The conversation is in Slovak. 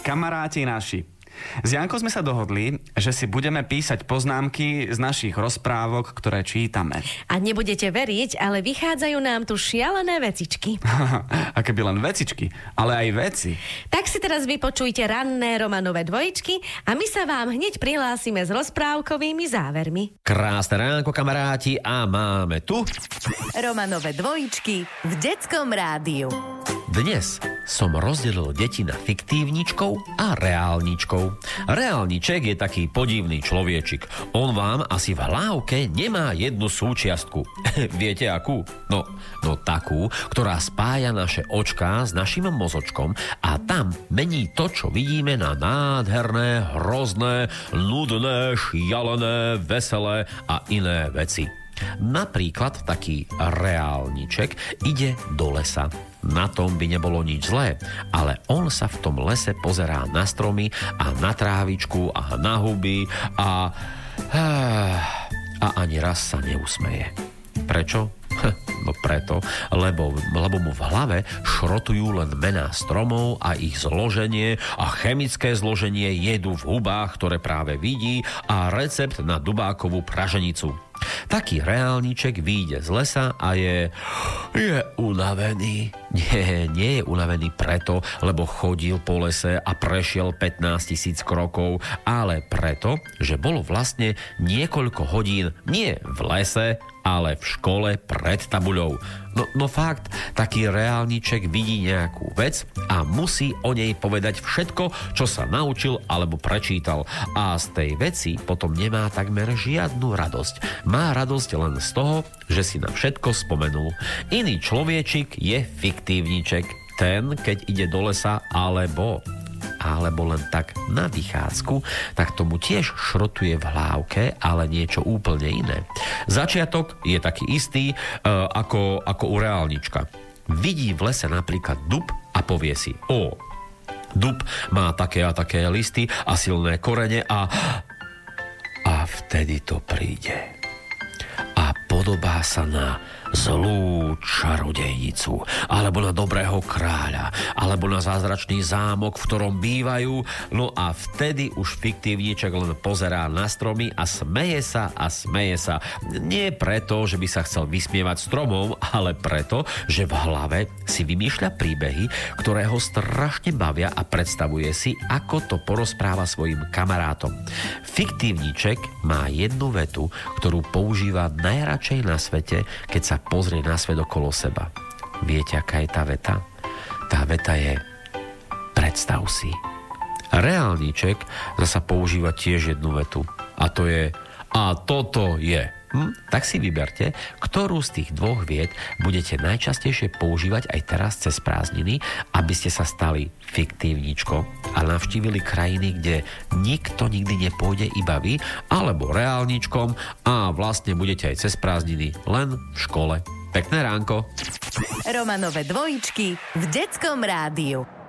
Kamaráti naši, s Jankou sme sa dohodli, že si budeme písať poznámky z našich rozprávok, ktoré čítame. A nebudete veriť, ale vychádzajú nám tu šialené vecičky. A keby len vecičky, ale aj veci. Tak si teraz vypočujte ranné Romanové dvojičky a my sa vám hneď prihlásime s rozprávkovými závermi. Krásne ránko, kamaráti, a máme tu Romanové dvojičky v Detskom rádiu. Dnes som rozdelil deti na fiktívničkov a reálničkov. Reálniček je taký podivný človečik. On vám asi v hlávke nemá jednu súčiastku. Viete akú? No takú, ktorá spája naše očká s našim mozočkom a tam mení to, čo vidíme, na nádherné, hrozné, nudné, šialené, veselé a iné veci. Napríklad taký reálniček ide do lesa. Na tom by nebolo nič zlé, ale on sa v tom lese pozerá na stromy a na trávičku a na huby a ani raz sa neusmeje. Prečo? No preto, lebo mu v hlave šrotujú len mená stromov a ich zloženie a chemické zloženie jedu v hubách, ktoré práve vidí, a recept na dubákovú praženicu. Taký reálniček vyjde z lesa a je unavený. Nie je unavený preto, lebo chodil po lese a prešiel 15 000 krokov, ale preto, že bolo vlastne niekoľko hodín nie v lese, ale v škole pred tabuľou. No fakt, taký reálniček vidí nejakú vec a musí o nej povedať všetko, čo sa naučil alebo prečítal. A z tej veci potom nemá takmer žiadnu radosť. Má radosť len z toho, že si na všetko spomenul. Iný človečik je fiktívniček. Ten, keď ide do lesa alebo len tak na vychádzku, tak tomu tiež šrotuje v hlávke, ale niečo úplne iné. Začiatok je taký istý ako u reálnička. Vidí v lese napríklad dub a povie si: dub má také a také listy a silné korene a vtedy to príde. A podobá sa na zlú čarodejnicu, alebo na dobrého kráľa, alebo na zázračný zámok, v ktorom bývajú. No a vtedy už fiktívniček len pozerá na stromy a smeje sa. Nie preto, že by sa chcel vysmievať stromom, ale preto, že v hlave si vymýšľa príbehy, ktoré ho strašne bavia a predstavuje si, ako to porozpráva svojim kamarátom. Fiktívniček má jednu vetu, ktorú používa najradšej na svete, keď sa pozrie na svet okolo seba. Viete, aká je tá veta? Tá veta je: predstav si. Reálniček zasa používa tiež jednu vetu. A to je: a toto je. Tak si vyberte, ktorú z tých dvoch viet budete najčastejšie používať aj teraz cez prázdniny, aby ste sa stali fiktívničkou a navštívili krajiny, kde nikto nikdy nepôjde, iba vy, alebo reálničkom, a vlastne budete aj cez prázdniny len v škole. Pekné ránko. Romanové dvojičky v Detskom rádiu.